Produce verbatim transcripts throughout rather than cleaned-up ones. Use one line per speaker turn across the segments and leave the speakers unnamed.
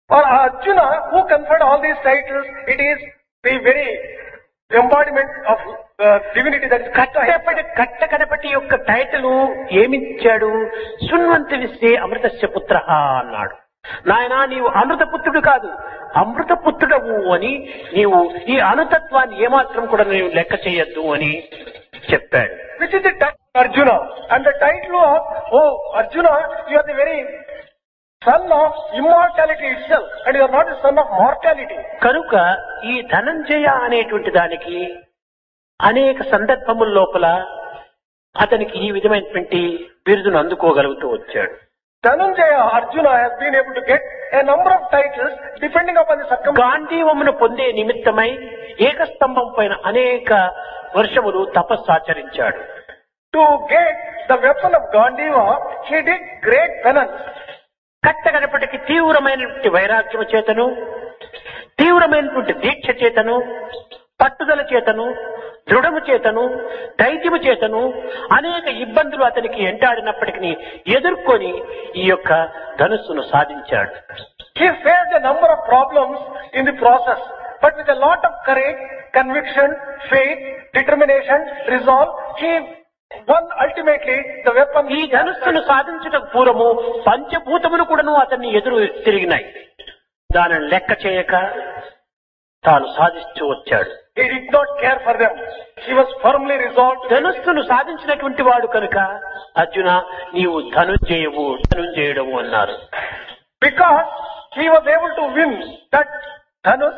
For Arjuna, who conferred all these titles, it is the very embodiment of uh, divinity that is
కట్టపటి కట్ట కడపటి యొక్క title ఏమిచ్చాడు? శృణ్వంతి విశ్వే అమృతస్య పుత్ర అన్నాడు. నాయనా, నీవు అమృతపుత్రుడు కాదు, అమృతపుత్రుడవు అని నీవు ఈ అణుతత్వాన్ని ఏమాత్రం కూడా నీవు లెక్క చేయొద్దు అని చెప్పాడు.
which is the title of Arjuna. And the title of, oh Arjuna, you are the very son of immortality itself, and you are not the son of mortality.
కనుక ఈ ధనంజయ అనేటువంటి దానికి అనేక సందర్భముల లోపల అతనికి ఈ విధమైనటువంటి బిరుదును అందుకోగలుగుతూ వచ్చాడు.
Dhananjaya, Arjuna has been able to get a number of titles depending upon the circumstances.
గాంధీవమును పొందే నిమిత్తమై ఏకస్తంభం పైన అనేక వర్షములు తపస్సు ఆచరించాడు.
To get the weapon of Gandiva, he did great penance.
కట్టగడపటికి తీవ్రమైనటువంటి వైరాగ్యము చేతను, తీవ్రమైనటువంటి దీక్ష చేతను, పట్టుదల చేతను, దృఢము చేతను, ధైర్యము చేతను అనేక ఇబ్బందులు అతనికి ఎంటాడినప్పటికీ ఎదుర్కొని ఈ యొక్క ధనుస్సును సాధించాడు.
He faced a number of problems in the process, but with a lot of courage, conviction, faith, determination, resolve, he won ultimately the weapon.
ఈ ధనుస్సును సాధించటకు పూర్వము పంచభూతములు కూడాను అతన్ని ఎదురు తిరిగినాయి. దానిని లెక్క చేయక తాను సాధిస్తూ వచ్చాడు.
He did not care for them. He was firmly resolved.
ధనుస్సును సాధించినటువంటి వాడు కనుక అర్జున, నీవు ధనుంజయవు ధనుంజయుడవు అన్నారు.
Because he was able to win that Dhanus,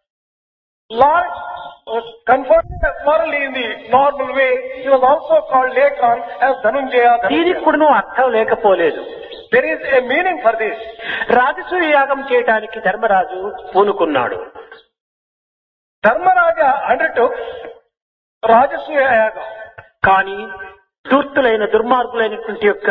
Lord was conferred morally in the normal way. He was also called later on as Dhanunjaya.
దీనికి కూడా అర్థం లేకపోలేదు.
There is a meaning for this.
రాజసూయ యాగం చేయడానికి Dharmaraju పూనుకున్నాడు.
Dharmaraja undertook Rajasuya Yaga.
కానీ ధూర్తులైన దుర్మార్గులైనటువంటి యొక్క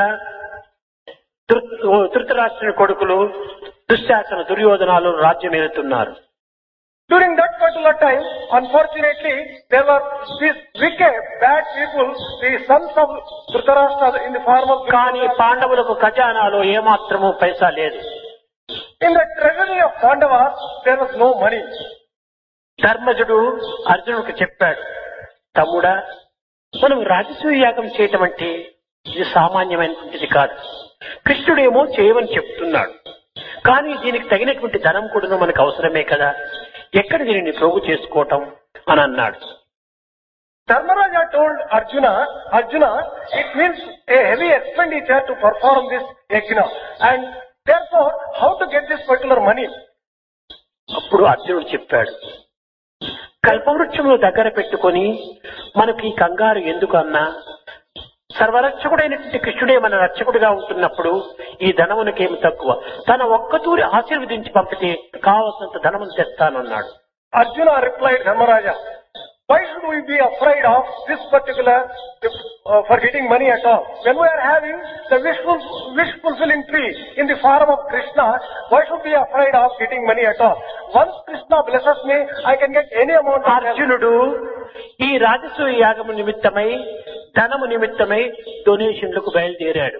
ధృతరాష్ట్రుని కొడుకులు దుశ్శాసన దుర్యోధనాలు రాజ్యం ఏలుతున్నారు.
During that particular time, unfortunately, there were these wicked, bad people, the sons of Dhritarashtra in the form of...
కానీ పాండవులకు ఖజానాలో ఏమాత్రము పైసా లేదు.
In the treasury of Pandavas, there was no money.
ధర్మజుడు అర్జునుడికి చెప్పాడు, తమ్ముడా, మనం రాజసూయ యాగం చేయటం అంటే ఇది సామాన్యమైనటువంటిది కాదు. కృష్ణుడేమో చేయమని చెప్తున్నాడు, కానీ దీనికి తగినటువంటి ధనం కూడా మనకు అవసరమే కదా, ఎక్కడ దీనిని ప్రోగు చేసుకోవటం అని అన్నాడు.
Dharmaraja told Arjuna, Arjuna, it means a heavy expenditure to perform this yajna, and therefore, how to get this particular money?
అప్పుడు అర్జునుడు చెప్పాడు, కల్పవృక్షమును దగ్గర పెట్టుకొని మనకి ఈ కంగారు ఎందుకు అన్నా, సర్వరక్షకుడైనటువంటి కృష్ణుడే మన రక్షకుడిగా ఉంటున్నప్పుడు ఈ ధనమునకేమి తక్కువ, తన ఒక్కతూరి ఆశీర్వదించి పంపితే కావలసినంత ధనమును తెస్తానన్నాడు.
Arjuna replied, Dharmaraja, why should we be afraid of this particular uh, for getting money at all? When we are having the wish, wish fulfilling tree in the form of Krishna, why should we be afraid of getting money at all? Once Krishna blesses me, I can get any amount of help.
అర్జునుడు ఈ రాజసూయ యాగము నిమిత్తమై ధనము నిమిత్తమై డొనేషన్లకు బయలుదేరాడు.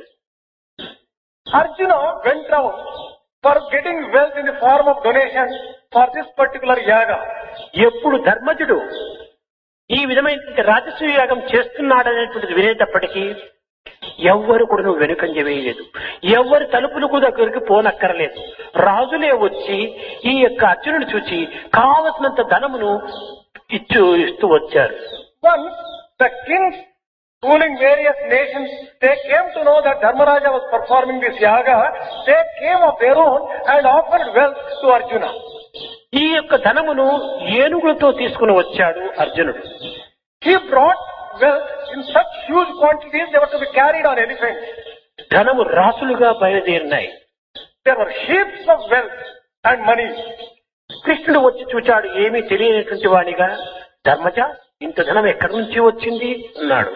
Arjuna went down for getting wealth in the form of donation for this particular yaga.
ఎప్పుడు ధర్మజుడు ఈ విధమైన రాజసూయ యాగం చేస్తున్నాడనేటువంటిది వినేటప్పటికీ ఎవ్వరు కూడా నువ్వు వెనుకంజ వేయలేదు, ఎవ్వరు తలుపులకు దగ్గరికి పోనక్కరలేదు. రాజులే వచ్చి ఈ యొక్క అర్జునుడు చూచి కావలసినంత ధనమును ఇచ్చు ఇస్తూ వచ్చారు.
Once the kings ruling various nations, they came to know that Dharmaraja was performing this yaga. They came of their own and offered wealth to Arjuna.
ఈ యొక్క ధనమును ఏనుగులతో తీసుకుని వచ్చాడు అర్జునుడు.
He brought wealth in such huge quantities they were to be carried on elephants.
ధనము రాసులుగా బయలుదేరినాయి.
There were heaps of wealth and money.
కృష్ణుడు వచ్చి చూచాడు, ఏమీ తెలియనటువంటి వాడిగా, ధర్మజ ఇంత ధనం ఎక్కడి నుంచి వచ్చింది అన్నాడు.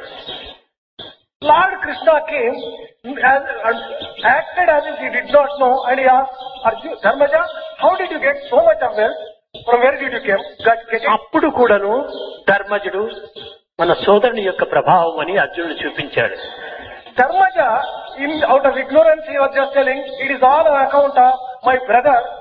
Lord Krishna came and, and acted as if he did not know, and he asked Arjuna, Dharmaja, how did you get so much of wealth? From where did you came? Get, get it?
అప్పుడు కూడాను ధర్మజుడు మన సోదరుని యొక్క ప్రభావం అని అర్జునుడు చూపించాడు.
Dharmaja, in, out of ignorance, he was just telling, it is all on account of my brother